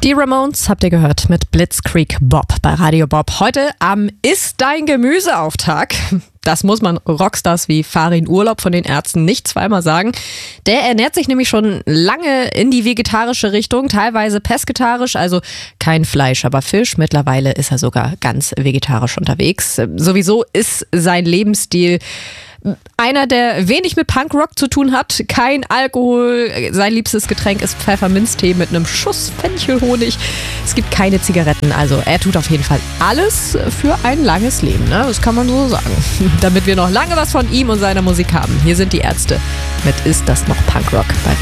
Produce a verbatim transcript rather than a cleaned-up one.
Die Ramones habt ihr gehört mit Blitzkrieg Bob bei Radio Bob. Heute am Ist dein Gemüseauftag. Das muss man Rockstars wie Farin Urlaub von den Ärzten nicht zweimal sagen. Der ernährt sich nämlich schon lange in die vegetarische Richtung, teilweise pesketarisch, also kein Fleisch, aber Fisch. Mittlerweile ist er sogar ganz vegetarisch unterwegs. Sowieso ist sein Lebensstil einer, der wenig mit Punkrock zu tun hat. Kein Alkohol. Sein liebstes Getränk ist Pfefferminztee mit einem Schuss Fenchelhonig. Es gibt keine Zigaretten. Also er tut auf jeden Fall alles für ein langes Leben. Ne? Das kann man so sagen. Damit wir noch lange was von ihm und seiner Musik haben. Hier sind die Ärzte mit Ist das noch Punkrock bei